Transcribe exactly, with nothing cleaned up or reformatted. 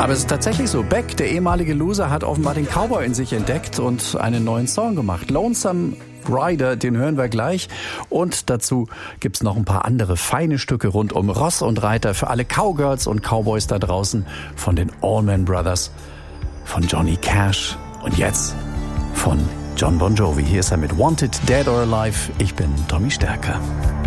Aber es ist tatsächlich so. Beck, der ehemalige Loser, hat offenbar den Cowboy in sich entdeckt und einen neuen Song gemacht. Lonesome Rider, den hören wir gleich. Und dazu gibt's noch ein paar andere feine Stücke rund um Ross und Reiter für alle Cowgirls und Cowboys da draußen von den Allman Brothers, von Johnny Cash und jetzt von John Bon Jovi. Hier ist er mit Wanted, Dead or Alive. Ich bin Tommy Stärker.